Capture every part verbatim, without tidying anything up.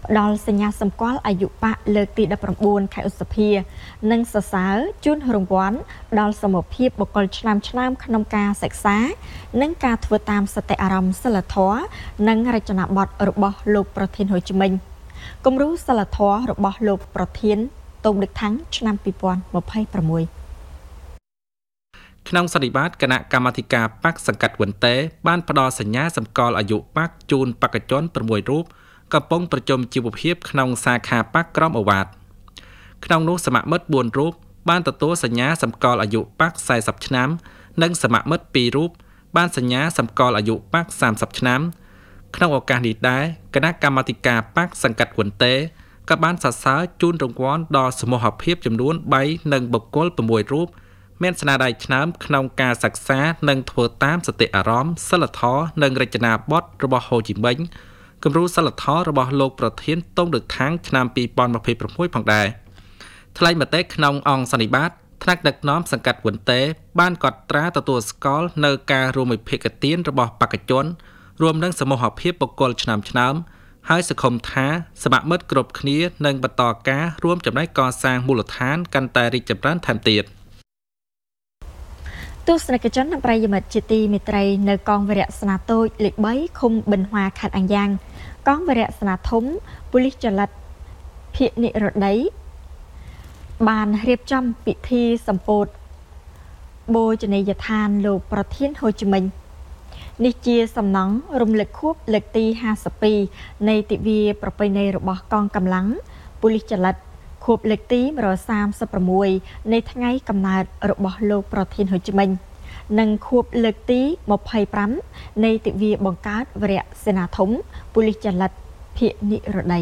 ដល់សញ្ញាសម្គាល់អាយុបកលើកទីដប់ប្រាំបួនខែឧសភានិងសរសើរជូនរង្វាន់ដល់សមភាពបុគ្គលឆ្នើមឆ្នើមក្នុងការសិក្សានិងការធ្វើតាមសតិអារម្មណ៍សិលធម៌និងរចនាបថរបស់លោកប្រធានហ៊ូជីមិញគំរូសិលធម៌របស់លោកប្រធានតូងដឹកថាំងឆ្នាំពីរពាន់ម្ភៃប្រាំមួយក្នុងសន្និបាតគណៈកម្មាធិការបកសង្កាត់វន្ទែបានផ្ដល់សញ្ញាសម្គាល់អាយុបកជូនបេក្ខជនប្រាំមួយរូបកំពុងប្រជុំជីវភាពក្នុងសាខាបកក្រមអូវ៉ាតក្នុងនោះសមាមិត្តបួនរូបបានទទួលសញ្ញាសម្គាល់អាយុបកសែសិបឆ្នាំនិងសមាមិត្តពីររូបបានសញ្ញាសម្គាល់អាយុបកសាមសិបឆ្នាំក្នុងឱកាសនេះដែរគណៈកម្មាធិការបកសង្កាត់វន្ទែក៏បានសរសើរជូនរង្វាន់ដល់សមូហភាពចំនួនបីនិងបុគ្គលប្រាំមួយរូបមានស្នាដៃឆ្នើមក្នុងការសិក្សានិងធ្វើតាមសតិអារម្មណ៍សិលធម៌និងរចនាបថរបស់ហ៊ូជីមិញគំរូសិលធម៌របស់លោកប្រធានតូងដឹកថាំងឆ្នាំពីរពាន់ម្ភៃប្រាំមួយផងដែរថ្លែងមតិក្នុងអង្គសន្និបាតថ្នាក់ដឹកនាំសង្កាត់វន្ទែបានកត់ត្រាទទួលស្គាល់នៅការរួមវិភាគទានរបស់បេក្ខជនរួមនឹងសមូហភាពបុគ្គលឆ្នើមឆ្នើមហើយសង្ឃឹមថាសមាមិត្តគ្រប់គ្នានឹងបន្តការរួមចំណែកកសាងមូលដ្ឋានកាន់តែរីកចម្រើនថែមទៀតទស្សនិកជននិងប្រិយមិត្តជាទីមេត្រីនៅកងវរៈស្នាតូចលេខបីឃុំបិណ្ឌហွာខេត្តអញ្យ៉ាងកងវរៈស្នាធំប៉ូលីសចល័តភៀកនិរដីបានរៀបចំពិធីសម្ពោធបូជនីយដ្ឋានលោកប្រធានហ៊ូជីមិញនេះជាសំណង់រំលឹកខួបលើកទីห้าสิบពីរនៃទិវាប្រពៃណីរបស់កងកម្លាំងប៉ូលីសចល័តខួបលើកទីmột trăm ba mươi sáuនៃថ្ងៃកំណើតរបស់លោកប្រធានហ៊ូជីមិញនិងខួបលើកទីยี่สิบห้าនៃទិវាបង្កើតវរៈសេនាធំប៉ូលីសចល័តភៀកនិរដី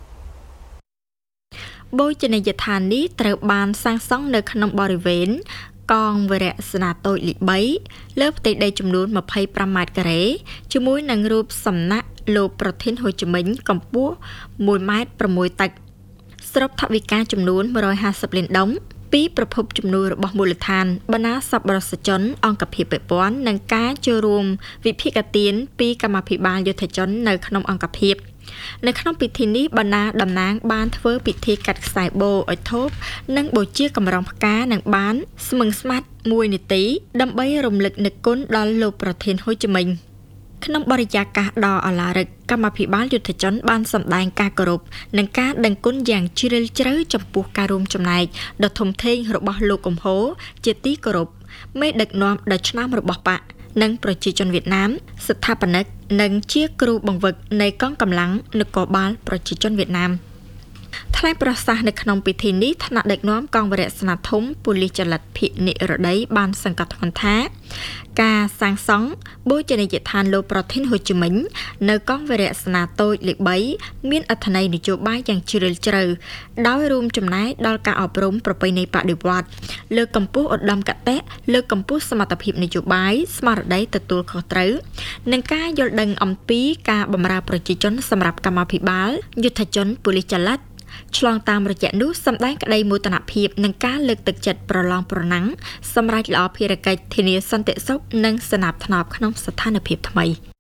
បូជនីយដ្ឋាននេះត្រូវបានសាងសង់នៅក្នុងបរិវេណកងវរៈសេនាតូចលេខបីលើផ្ទៃដីចំនួនยี่สิบห้าម៉ែត្រការ៉េជាមួយនឹងរូបសំណាក់លោកប្រធានហ៊ូជីមិញកម្ពស់មួយម៉ែត្រប្រាំមួយតឹកស្របថវិកាចំនួនmột trăm hai mươiលានដុល្លារពីប្រភពជំនួយរបស់មូលដ្ឋានបណ្ដាសប្បុរសជនអង្គភាពពាក់ព័ន្ធនិងការចូលរួមវិភាគទានពីកម្មាភិបាលយុទ្ធជននៅក្នុងអង្គភាពនៅក្នុងពិធីនេះបណ្ដាតំណាងបានធ្វើពិធីកាត់ខ្សែបូឲ្យធូបនិងបូជាកម្រងផ្កានិងបានស្មឹងស្មាត់មួយនាទីដើម្បីរំលឹកនឹកគុណដល់លោកប្រធានហ៊ូជីមិញក្នុងបរិយាកាសដ៏ឱឡារិកកម្មាភិបាលយុទ្ធជនបានសម្ដែងការគោរពនិងការដឹងគុណយ៉ាងជ្រាលជ្រៅចំពោះការរួមចំណែកដ៏ធំធេងរបស់លោកកំហូជាទីគោរពមេដឹកនាំដ៏ឆ្នើមរបស់បកនិងប្រជាជនវៀតណាមស្ថាបនិកនិងជាគ្រូបង្វឹកនៃកងកម្លាំងនគរបាលប្រជាជនវៀតណាមថ្លែងប្រសាសន៍នៅក្នុងពិធីនេះថ្នាក់ដឹកនាំកងវរៈស្នាធំប៉ូលីសចល័តភៀកនិរដីបានសង្កត់ធ្ងន់ថាការសាងសង់បូជនីយដ្ឋានលោកប្រធានហ៊ូជីមិញនៅកងវរៈស្នាតូចលេខបីមានអត្ថន័យនយោបាយយ៉ាងជ្រាលជ្រៅដោយរួមចំណែកដល់ការអប់រំប្រពៃណីបដិវត្តន៍លើកកម្ពស់ឧត្តមគតិលើកកម្ពស់សមត្ថភាពនយោបាយស្មារតីទទួលខុសត្រូវនិងការយល់ដឹងអំពីការបម្រើប្រជាជនសម្រាប់កម្មាភិបាលយុទ្ធជនប៉ូលីសចល័តឆ្លងតាមរយៈនោះសម្ដែងក្តីមោទនភាពនិងការលើកទឹកចិត្តប្រឡងប្រណាំងសម្រាប់ល្អភារកិច្ចធានាសន្តិសុខនិងសនាប់ធ្នាប់ក្នុងស្ថានភាពថ្មី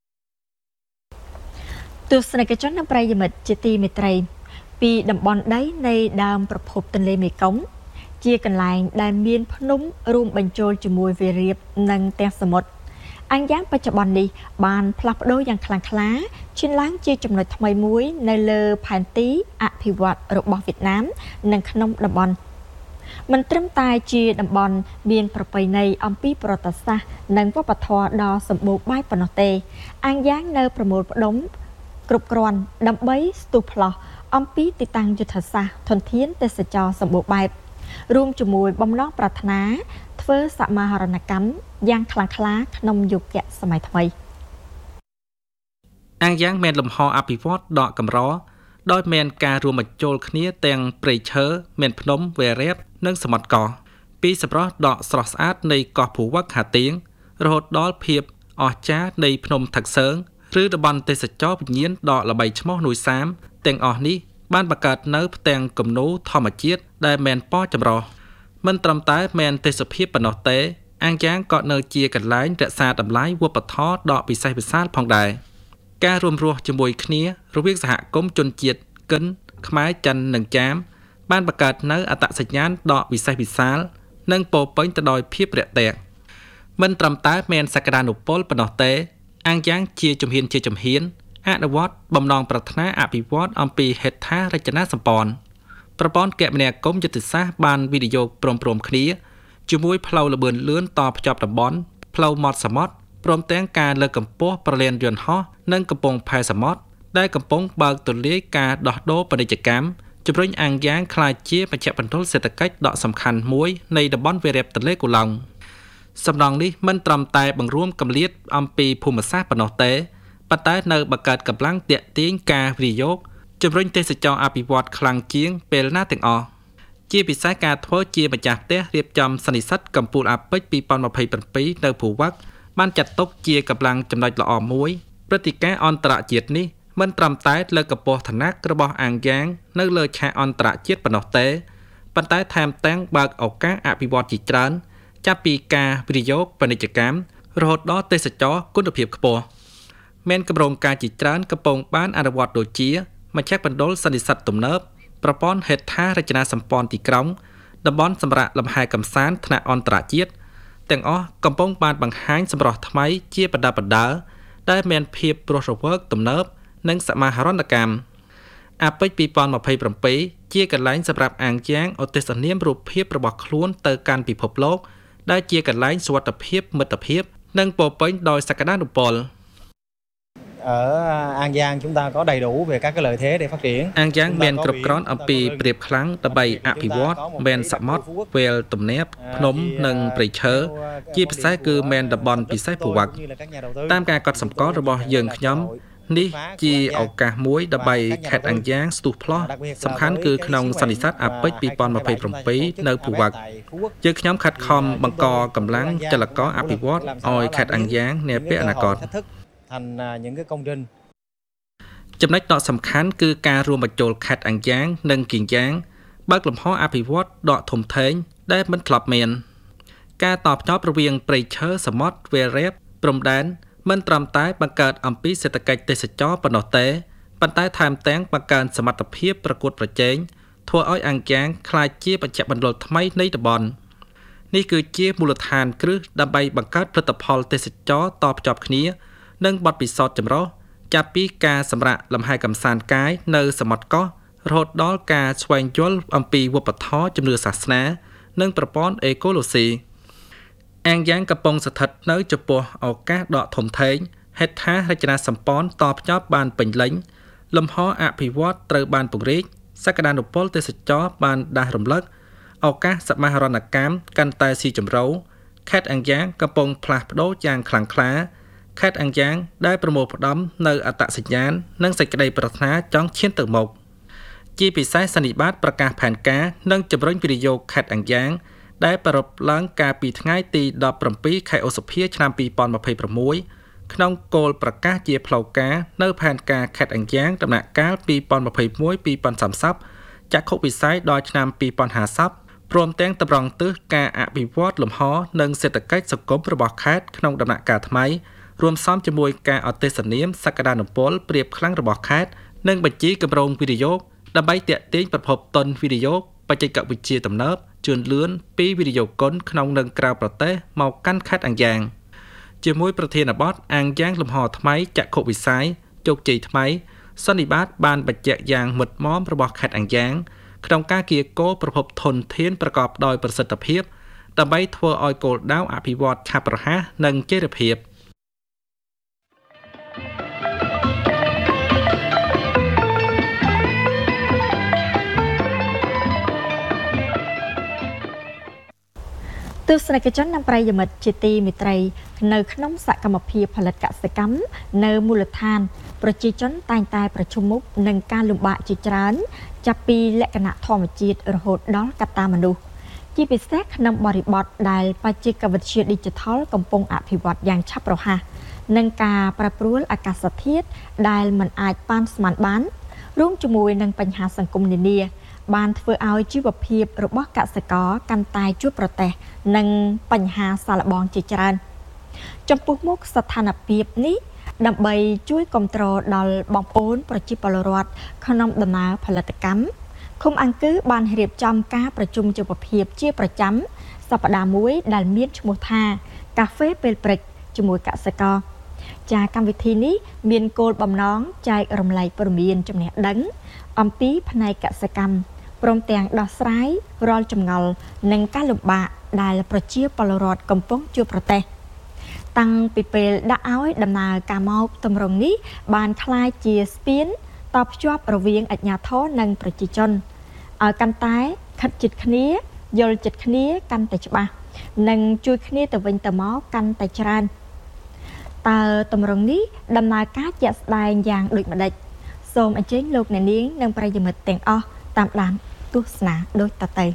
ទស្សនិកជននិងប្រិយមិត្តជាទីមេត្រីពីតំបន់ដីនៃដើមប្រភពទន្លេមេគង្គជាកន្លែងដែលមានភ្នំរួមបញ្ចូលជាមួយវាលរៀបនិងទាំងសមុទ្រអញ្យ៉ាងបច្ចុប្បន្ននេះបានផ្លាស់ប្ដូរយ៉ាងខ្លាំងក្លាឈានឡើងជាចំណុចថ្មីមួយនៅលើផែនទីអភិវឌ្ឍរបស់វៀតណាមនិងក្នុងតំបន់មិនត្រឹមតែជាតំបន់មានប្រពៃណីអំពីប្រវត្តិសាស្ត្រនិងវប្បធម៌ដ៏សម្បូរបែបប៉ុណ្ណោះទេអញ្យ៉ាងនៅប្រមូលផ្ដុំគ្រប់គ្រាន់ដើម្បីស្ទុះផ្លោះអំពីទីតាំងយុទ្ធសាស្ត្រធនធានទេសចរសម្បូរបែបរួមជាមួយបំណងប្រាថ្នាធ្វើសមាហរណកម្មយ៉ាងខ្លាំងក្លាក្នុងយុគសម័យថ្មីអាំងយ៉ាងមានលំហអភិវឌ្ឍដកកម្រដោយមានការរួមបញ្ចូលគ្នាទាំងព្រៃឈើមានភ្នំវាលរៀបនិងសមុទ្រកោះពីសម្រស់ដកស្រស់ស្អាតនៃកោះភូវឹកហាទៀងរហូតដល់ភាពអស្ចារ្យនៃភ្នំថឹកសើងឬតំបន់ទេសចរវិញ្ញាណដ៏ល្បីឈ្មោះនួយសាមទាំងអស់នេះបានបង្កើតនៅផ្ទាំងគំនូរធម្មជាតិដែលមានពណ៌ចម្រុះមិនត្រឹមតែមានទេសភាពប៉ុណ្ណោះទេអាំងយ៉ាងក៏នៅជាកន្លែងរក្សាតម្លៃវប្បធម៌ដ៏ពិសេសវិសាលផងដែរការរួមរស់ជាមួយគ្នារវាងសហគមន៍ជនជាតិកិនខ្មែរចិននិងចាមបានបង្កើតនៅអត្តសញ្ញាណដ៏វិសេសវិសាលនិងពោពេញទៅដោយភាពរាក់ទាក់មិនត្រឹមតែមានសក្តានុពលប៉ុណ្ណោះទេអាងយ៉ាងជាជំហានជាជំហានអនុវត្តបំណងប្រាថ្នាអភិវឌ្ឍអំពីហេដ្ឋារចនាសម្ព័ន្ធប្រព័ន្ធគមនាគមន៍យុទ្ធសាស្ត្របានវិនិយោគព្រមព្រំគ្នាជាមួយផ្លូវល្បឿនលឿនតភ្ជាប់តំបន់ផ្លូវមាត់សមុទ្រព្រមទាំងការលើកកម្ពស់ប្រលានយន្តហោះនិងកំពង់ផែសមុទ្រដែលកំពុងបើកទូលាយការដោះដូរពាណិជ្ជកម្មជំរុញអាងយ៉ាងក្លាយជាមជ្ឈមណ្ឌលសេដ្ឋកិច្ចដ៏សំខាន់មួយនៃតំបន់វារីបទន្លេកូឡុងសំណង់នេះមិនត្រឹមតែបង្រួមកម្លាតអំពីភូមិសាស្ត្រប៉ុណ្ណោះទេប៉ុន្តែនៅបង្កើតកម្លាំងទាក់ទាញការវិនិយោគជំរុញទេសចរអភិវឌ្ឍខ្លាំងជាងពេលណាទាំងអស់ជាពិសេសការធ្វើជាម្ចាស់ផ្ទះរៀបចំសន្និសីទកម្ពុជាអាប៉ិចពីរពាន់ម្ភៃប្រាំពីរនៅភូវឹកបានចាត់ទុកជាកម្លាំងចំណុចល្អមួយព្រឹត្តិការណ៍អន្តរជាតិនេះមិនត្រឹមតែលើកកម្ពស់ឋានៈរបស់អាងយ៉ាងនៅលើឆាកអន្តរជាតិប៉ុណ្ណោះទេប៉ុន្តែថែមទាំងបើកឱកាសអភិវឌ្ឍជាច្រើនចាប់ពីការវិនិយោគពាណិជ្ជកម្មរហូតដល់ទេសចរគុណភាពខ្ពស់មានគម្រោងការជាច្រើនកំពុងបានអនុវត្តដូចជាមជ្ឈមណ្ឌលសន្និសីទទំនើបប្រព័ន្ធហេដ្ឋារចនាសម្ព័ន្ធទីក្រុងតំបន់សម្រាប់លំហែកម្សាន្តថ្នាក់អន្តរជាតិទាំងអស់កំពុងបានបង្ហាញសម្រស់ថ្មីជាបណ្ដាបណ្ដាដែលមានភាពរស់រវើកទំនើបនិងសមាហរណកម្មអាប៉ិចពីរពាន់ម្ភៃប្រាំពីរជាកន្លែងសម្រាប់អាងយ៉ាងឧទ្ទិសនាមរូបភាពរបស់ខ្លួនទៅកាន់ពិភពលោកដែលជាកន្លែងសុវត្ថិភាពមិត្តភាពនិងពោពេញដោយសក្តានុពល Ở An Giang chúng ta có đầy đủ về các cái lợi thế để phát triển. An Giang men cột cron âm pi priệp kháng đập bay Apiwat men Samot Well tụm nếp Phnom nâng Prey Chơ chia sẻ cứ men đập bòn bị sấy phù vật tam ca cọt sầm có rồi bỏ dừng nhóm ní chi ẩu cả muối đập bay khẹt An Giang stu plo sầm khán cứ nông sanh sát Apech pi pon mà phê from pí nơi phù vật chứ nhóm khát khom bằng cò cầm láng cho là có Apiwat oi khẹt An Giang nè bé là cọt thành những cái công trình ចំណុចដ៏សំខាន់គឺការរួមបញ្ចូលខេត្តអង្យ៉ាងនិងគៀងយ៉ាងបើកលំហអភិវឌ្ឍដកធំធេងដែលមិនធ្លាប់មានការតបតបរវាងព្រៃឈើសមុទ្រវាលរ៉េបព្រំដែនមិនត្រឹមតែបង្កើតអំពីសេដ្ឋកិច្ចទេសចរប៉ុណ្ណោះទេប៉ុន្តែថែមទាំងបង្កើនសមត្ថភាពប្រកួតប្រជែងធ្វើឲ្យអង្យ៉ាងក្លាយជាបច្ចៈបណ្ឌលថ្មីនៃតំបន់នេះគឺជាមូលដ្ឋានគ្រឹះដើម្បីបង្កើតផលិតផលទេសចរតបតបគ្នានិងបទពិសោធន៍ចម្រុះចាប់ពីការសម្រាកលំហែកម្សាន្តកាយនៅសមុទ្រកោះរហូតដល់ការស្វែងយល់អំពីវប្បធម៌ជំនឿសាសនានិងប្រព័ន្ធអេកូឡូស៊ីអាងយ៉ាងកំពុងស្ថិតនៅចំពោះឱកាសដកធំធេងហេដ្ឋារចនាសម្ព័ន្ធតភ្ជាប់បានពេញលេញលំហអភិវឌ្ឍត្រូវបានពង្រីកសក្តានុពលទេសចរបានដាស់រំលឹកឱកាសសមាហរណកម្មកាន់តែស៊ីជម្រៅខេត្តអាងយ៉ាងកំពុងផ្លាស់ប្ដូរយ៉ាងខ្លាំងក្លាខេត្តអង្យ៉ាងដែលប្រមូលផ្ដុំនៅអត្តសញ្ញាណនិងសេចក្តីប្រាថ្នាចង់ឈានទៅមុខជាពិសេសសន្និបាតប្រកាសផែនការនិងជំរុញវិនិយោគខេត្តអង្យ៉ាងដែលប្រារព្ធឡើងកាលពីថ្ងៃទីដប់ប្រាំពីរខែឧសភាឆ្នាំពីរពាន់ម្ភៃប្រាំមួយក្នុងគោលប្រកាសជាផ្លូវការនៅផែនការខេត្តអង្យ៉ាងដំណាក់កាលពីរពាន់ម្ភៃមួយពីរពាន់សាមសិបចក្ខុវិស័យដល់ឆ្នាំពីរពាន់ហាសិបព្រមទាំងតម្រង់ទិសការអភិវឌ្ឍលំហនិងសេដ្ឋកិច្ចសង្គមរបស់ខេត្តក្នុងដំណាក់កាលថ្មីរួមផ្សំជាមួយការអទេសនាមសក្តានុពលប្រៀបខ្លាំងរបស់ខេត្តនិងបញ្ជីគម្រោងវិនិយោគដើម្បីទាក់ទាញប្រភពទុនវិនិយោគបច្ចេកវិទ្យាទំនើបជឿនលឿនពីវិនិយោគិនក្នុងនិងក្រៅប្រទេសមកកាន់ខេត្តអង្យ៉ាងជាមួយប្រធានបទអង្យ៉ាងលំហថ្មីចក្ខុវិស័យជោគជ័យថ្មីសន្និបាតបានបញ្ជាក់យ៉ាងមុតមមរបស់ខេត្តអង្យ៉ាងក្នុងការគៀកោប្រភពធនធានប្រកបដោយប្រសិទ្ធភាពដើម្បីធ្វើឲ្យគោលដៅអភិវឌ្ឍឆាប់រហ័សនិងចីរភាពទស្សនិកជននិងប្រិយមិត្តជាទីមេត្រីនៅក្នុងសកម្មភាពផលិតកសិកម្មនៅមូលដ្ឋានប្រជាជនតែងតែប្រឈមមុខនឹងការលំបាកជាច្រើនចាប់ពីលក្ខណៈធម្មជាតិរហូតដល់កត្តាមនុស្សជាពិសេសក្នុងបរិបទដែលបច្ចេកវិទ្យា Digital កំពុងអភិវឌ្ឍយ៉ាងឆាប់រហ័សនិងការប្រែប្រួលអាកាសធាតុដែលមិនអាចប៉ាន់ស្មានបានរួមជាមួយនឹងបញ្ហាសង្គមនានាបានធ្វើឲ្យជីវភាពរបស់កសិករកាន់តែជួបប្រទះនឹងបញ្ហាសាកល្បងជាច្រើនចំពោះមុខស្ថានភាពនេះដើម្បីជួយគ្រប់គ្រងដល់បងប្អូនប្រជាពលរដ្ឋក្នុងដំណើរផលិតកម្មឃុំអង្គរបានរៀបចំការប្រជុំជីវភាពជាប្រចាំសប្តាហ៍មួយដែលមានឈ្មោះថាកាហ្វេពេលព្រឹកជាមួយកសិករចាកម្មវិធីនេះមានគោលបំណងចែករំលែកព័ត៌មានចំណេះដឹងអំពីផ្នែកកសិកម្មព្រមទាំងដោះស្រាយរាល់ចម្ងល់និងការលំបាកដែលប្រជាពលរដ្ឋកំពុងជួបប្រទះតាំងពីពេលដាក់ឲ្យដំណើរការមកទម្រង់នេះបានคล้ายជាស្ពានតភ្ជាប់រវាងអាជ្ញាធរនិងប្រជាជនឲ្យកាន់តែខិតជិតគ្នាយល់ចិត្តគ្នាកាន់តែច្បាស់និងជួយគ្នាទៅវិញទៅមកកាន់តែច្រើនតើទម្រង់នេះដំណើរការជាក់ស្ដែងយ៉ាងដូចម្ដេចសូមអញ្ជើញលោកអ្នកនាងនិងប្រិយមិត្តទាំងអស់តាមដានទស្សនាដូចតទៅ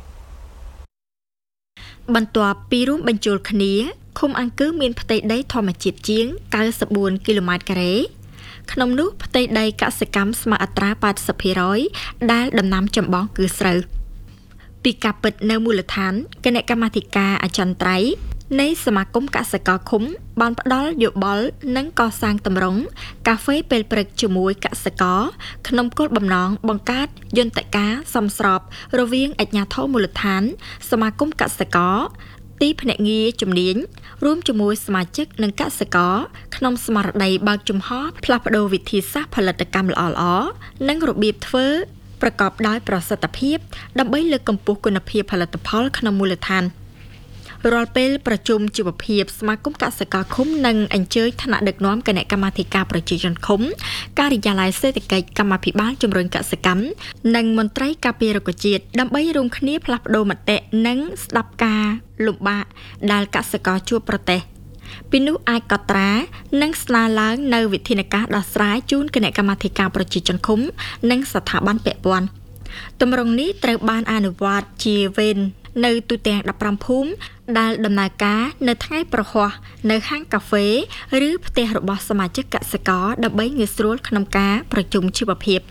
បន្ទាប់ពីរួមបញ្ចូលគ្នាឃុំអង្គរមានផ្ទៃដីធម្មជាតិជាងកៅសិបបួនគីឡូម៉ែត្រការ៉េក្នុងនោះផ្ទៃដីកសិកម្មស្មើអត្រា 八十ភាគរយ ដែលដំណាំចម្បងគឺស្រូវពីការពិតនៅមូលដ្ឋានគណៈកម្មាធិការអចិន្ត្រៃយ៍នៃសមាគមកសិករឃុំបានផ្ដល់យោបល់និងកសាងទម្រង់កាហ្វេពេលព្រឹកជាមួយកសិករក្នុងគោលបំណងបង្កើតយន្តការសមស្របរវាងអាជ្ញាធរមូលដ្ឋានសមាគមកសិករទីភ្នាក់ងារជំនាញរួមជាមួយសមាជិកនិងកសិករក្នុងស្មារតីបើកចំហផ្លាស់ប្ដូរវិធីសាស្ត្រផលិតកម្មល្អៗនិងរបៀបធ្វើប្រកបដោយប្រសិទ្ធភាពដើម្បីលើកកម្ពស់គុណភាពផលិតផលក្នុងមូលដ្ឋានរាល់ពេលប្រជុំជីវភាពសមាគមកសិករឃុំនិងអញ្ជើញថ្នាក់ដឹកនាំគណៈកម្មាធិការប្រជាជនឃុំការិយាល័យសេដ្ឋកិច្ចកម្មាភិបាលជំរុញកសិកម្មនិងមន្ត្រីការពាររុក្ខជាតិដើម្បីរួមគ្នាផ្លាស់ប្ដូរមតិនិងស្ដាប់ការលំបាកដែលកសិករជួបប្រទះពីនោះអាចកត់ត្រានិងស្នើឡើងនៅវិធានការដោះស្រាយជូនគណៈកម្មាធិការប្រជាជនឃុំនិងស្ថាប័នពាក់ព័ន្ធទម្រង់នេះត្រូវបានអនុវត្តជាវេននៅទូទាំងដប់ប្រាំភូមិដែលដំណើរការនៅថ្ងៃប្រហ័សនៅហាងកាហ្វេឬផ្ទះរបស់សមាជិកកសិករដើម្បីងាយស្រួលក្នុងការប្រជុំជីវភាព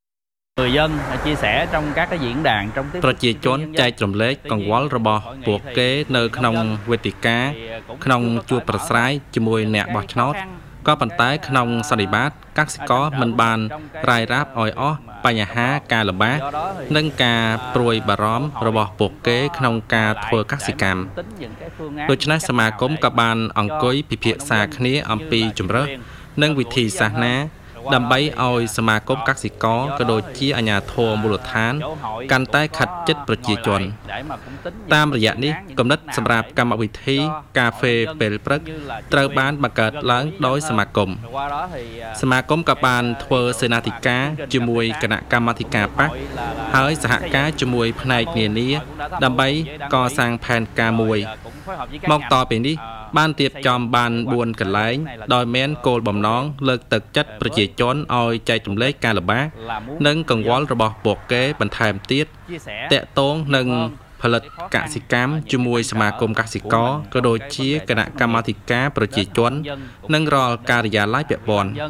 người dân chia sẻ trong các cái diễn đàn trong ប្រជាជនចែករំលែកកង្វល់របស់ពួកគេនៅក្នុងវេទិកាក្នុងជួបប្រស្រ័យជាមួយអ្នកបោះឆ្នោតក៏ប៉ុន្តែក្នុងសន្និបាតកសិករមិនបានរាយរាប់ឲ្យអស់បញ្ហាការលំបាកនិងការព្រួយបារម្ភរបស់ពួកគេក្នុងការធ្វើកសិកម្មដូច្នេះសមាគមក៏បានអង្គុយពិភាក្សាគ្នាអំពីជម្រើសនិងវិធីសាស្ត្រណាដើម្បីឲ្យសមាគមកសិករក៏ដូចជាអាជ្ញាធរមូលដ្ឋានកាន់តែខិតជិតប្រជាជនតាមរយៈនេះគំនិតសម្រាប់កម្មវិធីកាហ្វេពេលព្រឹកត្រូវបានបង្កើតឡើងដោយសមាគមសមាគមក៏បានធ្វើសេនាធិការជាមួយគណៈកម្មាធិការបកហើយសហការជាមួយផ្នែកនានាដើម្បីកសាងផែនការមួយមកតទៅនេះបានរៀបចំបានបួនកន្លែងដោយមានគោលបំណងលើកទឹកចិត្តប្រជាជនឲ្យចែករំលែកការលំបាកនិងកង្វល់របស់ពួកគេបន្ថែមទៀតតាក់ទងនឹងផលិតកសិកម្មជាមួយសមាគមកសិករក៏ដូចជាគណៈកម្មាធិការប្រជាជននិងរាល់ការិយាល័យពាក់ព័ន្ធ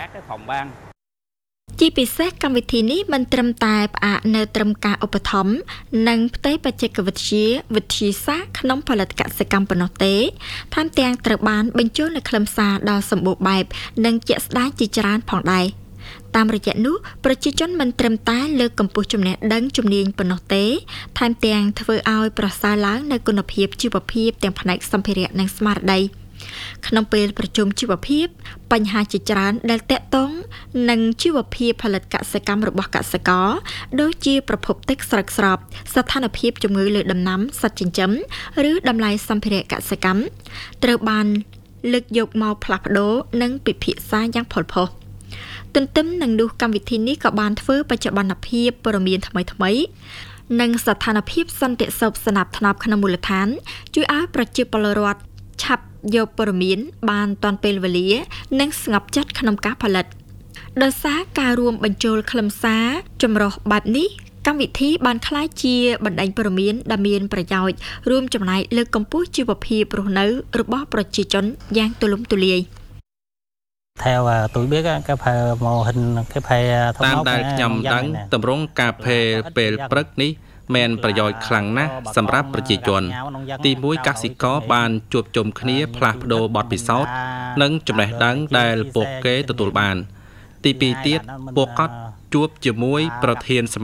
ជាពិសេសកម្មវិធីនេះមិនត្រឹមតែផ្អាកនៅត្រឹមការឧបត្ថម្ភនិងផ្ទៃបច្ចេកវិទ្យាវិទ្យាសាស្ត្រក្នុងផលិតកសិកម្មប៉ុណ្ណោះទេថែមទាំងត្រូវបានបញ្ចូលនូវខ្លឹមសារដ៏សម្បូរបែបនិងជាក់ស្ដែងជាច្រើនផងដែរតាមរយៈនោះប្រជាជនមិនត្រឹមតែលើកកម្ពស់ចំណេះដឹងជំនាញប៉ុណ្ណោះទេថែមទាំងធ្វើឲ្យប្រសើរឡើងនូវគុណភាពជីវភាពទាំងផ្នែកសម្ភារៈនិងស្មារតីក្នុងពេលប្រជុំជីវភាពបញ្ហាជាច្រើនដែលតាក់ទងនឹងជីវភាពផលិតកសិកម្មរបស់កសិករដូចជាប្រភពទឹកស្រកស្រពស្ថានភាពជំងឺលើដំណាំសត្វចិញ្ចឹមឬតម្លៃសម្ភារៈកសិកម្មត្រូវបានលើកយកមកផ្លាស់ប្ដូរនិងពិភាក្សាយ៉ាងផុសផុសទន្ទឹមនឹងនោះកម្មវិធីនេះក៏បានធ្វើបច្ចុប្បន្នភាពព័ត៌មានថ្មីៗនិងស្ថានភាពសន្តិសុខស្នាប់ធ្នាប់ក្នុងមូលដ្ឋានជួយឲ្យប្រជាពលរដ្ឋឆាប់យកព័ត៌មានបានទាន់ពេលវេលានិងស្ងប់ចិត្តក្នុងការផលិតដោយសារការរួមបញ្ចូលខ្លឹមសារចម្រុះបែបនេះកម្មវិធីបានក្លាយជាបណ្ដាញព័ត៌មានដែលមានប្រយោជន៍រួមចំណែកលើកកម្ពស់ជីវភាពរស់នៅរបស់ប្រជាជនយ៉ាងទូលំទូលាយ theo tôi biết cái mô hình cái phê តាមដែលខ្ញុំដឹងទម្រង់កាហ្វេពេលព្រឹកនេះមានប្រយោជន៍ខ្លាំងណាស់សម្រាប់ប្រជាជនទីមួយកសិករបានជួបជុំគ្នាផ្លាស់ប្ដូរបទពិសោធន៍និងចំណេះដឹងដែលពួកគេទទួលបានទីពីរទៀតពួកគាត់ជួបជាមួយប្រធាន